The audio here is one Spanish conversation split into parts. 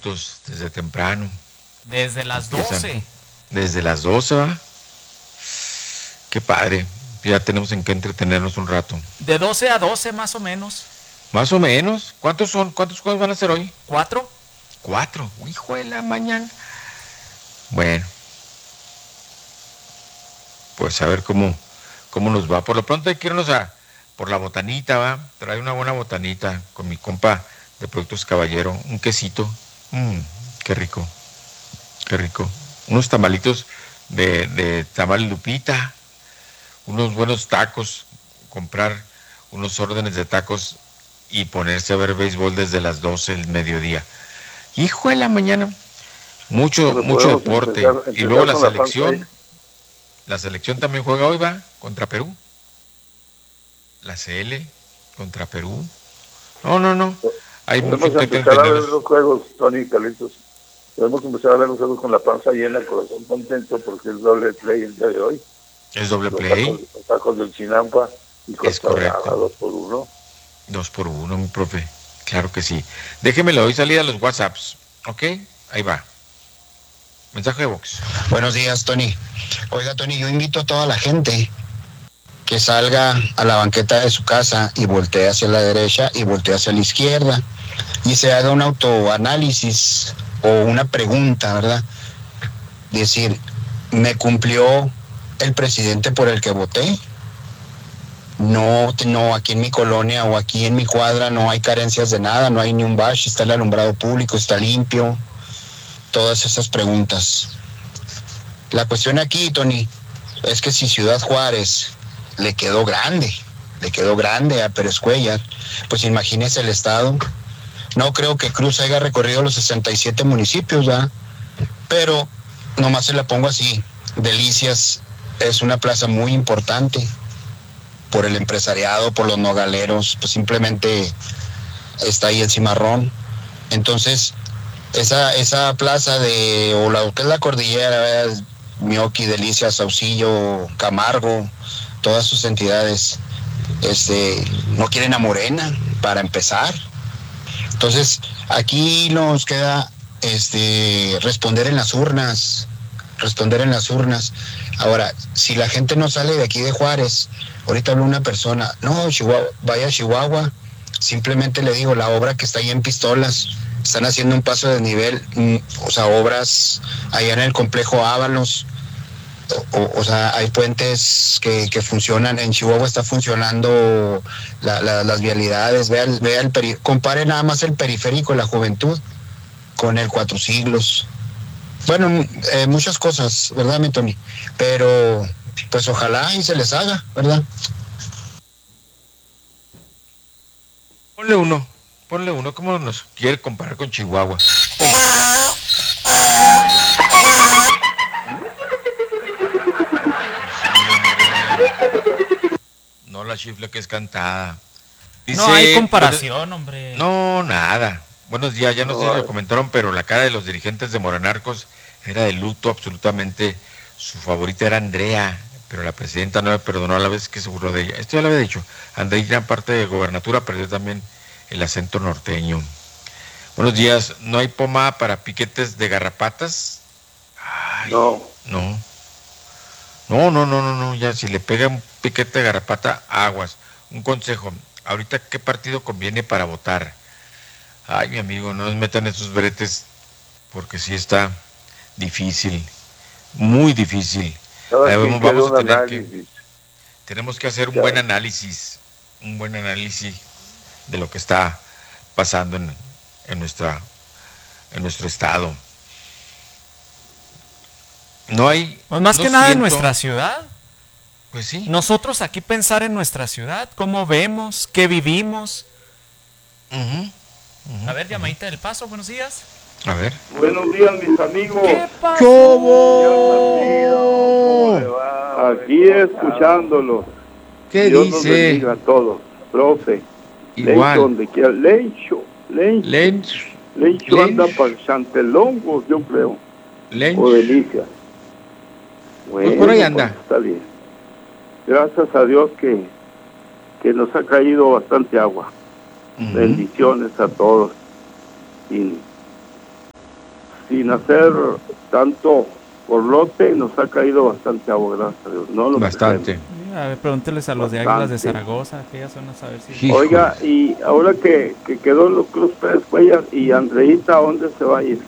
tamalitos desde temprano. Desde las Empiezan 12. desde las 12, ¿va? Qué padre. Ya tenemos en qué entretenernos un rato. De 12 a 12 más o menos. Más o menos. ¿Cuántos son? ¿Cuántos juegos van a hacer hoy? 4. 4. Hijo de la mañana. Bueno, pues a ver cómo nos va. Por lo pronto hay que irnos por la botanita, ¿va? Trae una buena botanita con mi compa de Productos Caballero. Un quesito. Qué rico. Qué rico. Unos tamalitos de tamal Lupita. Unos buenos tacos. Comprar unos órdenes de tacos y ponerse a ver béisbol desde las 12 del mediodía. Hijo de la mañana. Mucho deporte. Y luego la selección. La selección también juega hoy, va, contra Perú. La CL contra Perú. No. Hay mucho Podemos que empezar a ver tener. los juegos, Tony y Carlitos. Podemos empezar a ver los juegos con la panza llena, el corazón contento, porque es doble play el día de hoy. Es doble play. Los tacos del Chinampa y Es correcto. 2x1. 2x1, mi profe. Claro que sí. Déjeme, le doy salida a los WhatsApps. ¿Ok? Ahí va. Mensaje de Vox. Buenos días, Tony. Oiga, Tony, yo invito a toda la gente que salga a la banqueta de su casa y voltee hacia la derecha y voltee hacia la izquierda y se haga un autoanálisis o una pregunta, ¿verdad? Decir, ¿me cumplió el presidente por el que voté? No, aquí en mi colonia o aquí en mi cuadra no hay carencias de nada, no hay ni un bache, está el alumbrado público, está limpio. Todas esas preguntas. La cuestión aquí, Tony, es que si Ciudad Juárez le quedó grande a Pérez Cuéllar, pues imagínese el estado. No creo que Cruz haya recorrido los 67 municipios, ¿verdad? Pero nomás se la pongo así. Delicias es una plaza muy importante por el empresariado, por los nogaleros, pues simplemente está ahí el cimarrón. Entonces, esa plaza o lo que es la cordillera, Mioqui, Delicias, Saucillo, Camargo, todas sus entidades, no quieren a Morena para empezar. Entonces, aquí nos queda responder en las urnas. Ahora, si la gente no sale de aquí de Juárez, ahorita habló una persona, no, Chihuahua, vaya a Chihuahua, simplemente le digo, la obra que está ahí en Pistolas, están haciendo un paso de nivel, obras allá en el complejo Ábalos, o sea, hay puentes que funcionan, en Chihuahua está funcionando las vialidades, compare nada más el periférico, la juventud, con el Cuatro Siglos. Bueno, muchas cosas, ¿verdad, mi Tony? Pero, pues ojalá y se les haga, ¿verdad? Ponle uno, ¿cómo nos quiere comparar con Chihuahua? No la chifla que es cantada. Dice, no hay comparación, hombre. No, nada. Buenos días, ya no sé si lo comentaron, pero la cara de los dirigentes de Morenarcos era de luto absolutamente. Su favorita era Andrea, pero la presidenta no le perdonó a la vez que se burló de ella. Esto ya lo había dicho. Andrea, gran parte de gobernatura, perdió también el acento norteño. Buenos días, ¿no hay pomada para piquetes de garrapatas? Ay, no, ya si le pega un piquete de garrapata, aguas. Un consejo, ahorita qué partido conviene para votar. Ay, mi amigo, no nos metan esos bretes, porque sí está difícil, muy difícil. Tenemos que hacer un buen análisis de lo que está pasando en nuestro estado. No hay... Pues más que nada en nuestra ciudad. Pues sí. Nosotros aquí pensar en nuestra ciudad, cómo vemos, qué vivimos. A ver, llamadita del Paso, buenos días. A ver. Buenos días, mis amigos. ¿Qué pasó? ¿Cómo le va? Aquí escuchándolo. ¿Qué Dios dice? Nos bendiga a todos, profe. Igual. Donde quiera. Lencho anda para Chantelongos, yo creo. O Delicias. Bueno, pues por ahí anda. Pues está bien. Gracias a Dios que nos ha caído bastante agua. Bendiciones a todos. Y sin hacer tanto por lote, nos ha caído bastante agua, gracias a Dios. No lo Bastante. A ver, pregúnteles a los de Águilas de Zaragoza, aquellas zonas, a ver si... Híjole. Oiga, y ahora que quedó los Cruz Pérez Cuellar y Andreita, ¿a dónde se va a ir?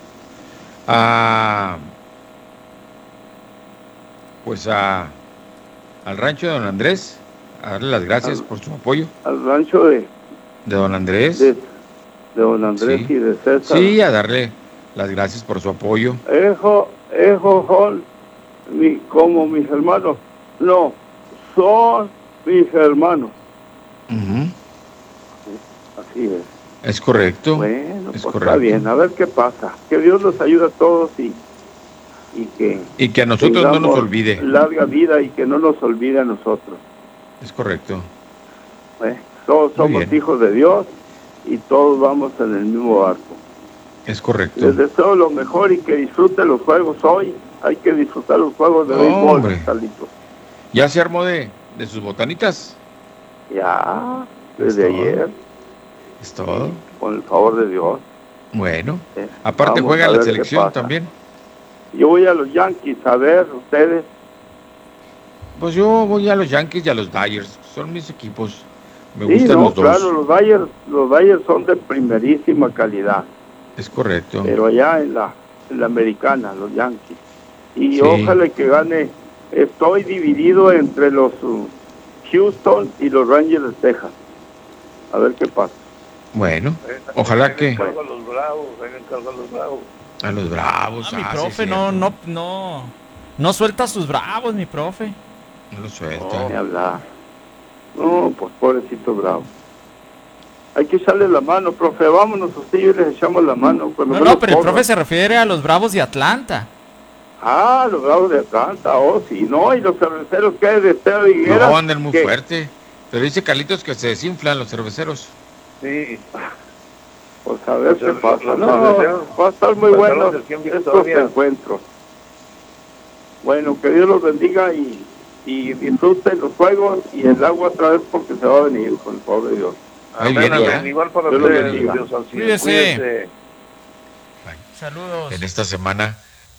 Pues al rancho de don Andrés, a darle las gracias por su apoyo. Al rancho de Don Andrés. de don Andrés Sí. y de César. Sí, a darle las gracias por su apoyo. Son como mis hermanos. No, son mis hermanos. Ujú. Así es. Es correcto. Bueno, es pues correcto. está bien, a ver qué pasa. Que Dios nos ayude a todos y que a nosotros no nos tengamos olvide. larga vida y que no nos olvide a nosotros. Es correcto. Todos Muy somos bien. hijos de Dios y todos vamos en el mismo barco. Es correcto. Les deseo lo mejor y que disfruten los juegos hoy. Hay que disfrutar los juegos de béisbol, Hombre. Carlitos. ¿Ya se armó de sus botanitas? Ya, desde Es todo. ayer, Es todo. con el favor de Dios. Bueno. Aparte Vamos juega a la ver qué selección pasa. también. Yo voy a los Yankees, a ver, ustedes. Pues yo voy a los Yankees y a los Dodgers. Son mis equipos. Me Sí, gustan no, los dos. claro, los Dodgers son de primerísima calidad. Es correcto. Pero allá en la americana, los Yankees. Y Sí. ojalá que gane. Estoy dividido entre los Houston y los Rangers de Texas. A ver qué pasa. Bueno, ojalá que Bueno. a los Bravos. Mi sí, profe cierto. no suelta a sus bravos, mi profe. No lo suelta. Ni hablar. No, pues pobrecito Bravo. Hay que echarle la mano, profe. Vámonos, usted y yo les echamos la mano. Cuando No, los pero el corran. profe se refiere a los bravos de Atlanta. Ah, los Bravos de Atlanta, sí, no, y los cerveceros que hay de Estero Higuera. No, andan muy que- fuerte. Pero dice Carlitos que se desinflan los cerveceros. Sí. Pues a ver qué pasa. los No, cerveceros va a estar muy bueno pasaron del 100 estos Victoria. encuentros. Bueno, que Dios los bendiga y disfruten los juegos y el agua otra vez porque se va a venir, con el favor de Dios. Ahí Amén, viene amén. ya. Igual para Dios los ustedes, bendiga. Dios al cielo. Cuídese. Cuídense. Saludos. En esta semana,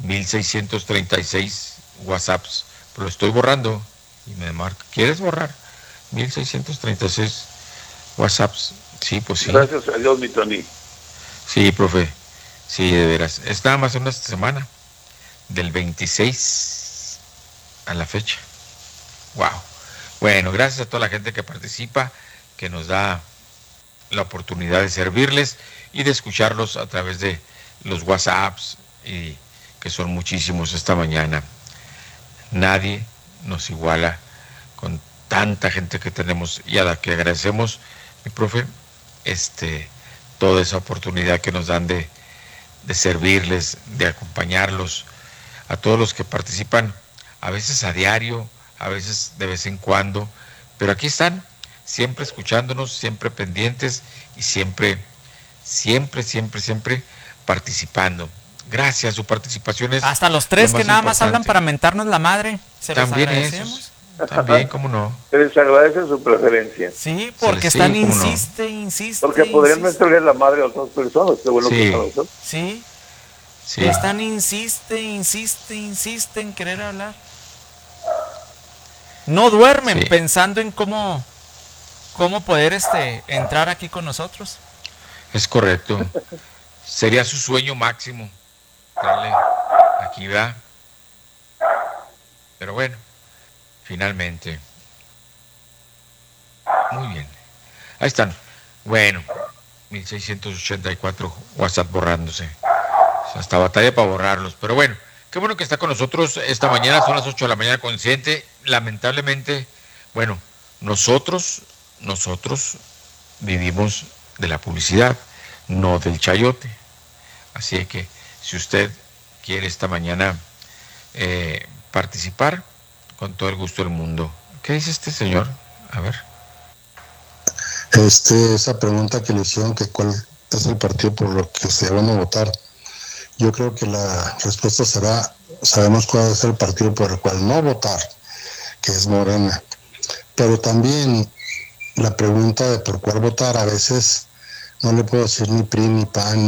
1636 WhatsApps. Pero lo estoy borrando. Y me marca, ¿quieres borrar? 1636 WhatsApps. Sí, pues sí. Gracias a Dios, mi Tony. Sí, profe. Sí, de veras. Es nada más una semana. Del 26 a la fecha. Wow. Bueno, gracias a toda la gente que participa, que nos da la oportunidad de servirles y de escucharlos a través de los WhatsApps, y que son muchísimos esta mañana. Nadie nos iguala con tanta gente que tenemos y a la que agradecemos, mi profe, toda esa oportunidad que nos dan de servirles, de acompañarlos, a todos los que participan, a veces a diario, a veces de vez en cuando, pero aquí están, siempre escuchándonos, siempre pendientes y siempre participando. Gracias, su participación es Hasta los tres lo que más nada más hablan importante. para mentarnos la madre. Se los También agradecemos. esos, también, cómo no. Se les agradece su preferencia. Sí, porque Sí, están cómo no. insiste. Porque podrían insiste. meterle la madre a otras personas. Qué bueno Sí. que están nosotros. Sí, Sí, están insiste en querer hablar. No duermen Sí. pensando en cómo poder entrar aquí con nosotros. es correcto. Sería su sueño máximo. Darle aquí, ¿verdad? Pero bueno, finalmente. Muy bien. Ahí están. Bueno, 1684 WhatsApp borrándose. Hasta batalla para borrarlos. Pero bueno, qué bueno que está con nosotros esta mañana. Son las 8 de la mañana consciente. Lamentablemente, bueno, nosotros vivimos de la publicidad, no del chayote. Así que si usted quiere esta mañana participar, con todo el gusto del mundo. ¿Qué dice este señor? A ver. Esa pregunta que le hicieron, que cuál es el partido por lo que se van a votar, yo creo que la respuesta será, sabemos cuál es el partido por el cual no votar, que es Morena, pero también la pregunta de por cuál votar, a veces no le puedo decir ni PRI ni PAN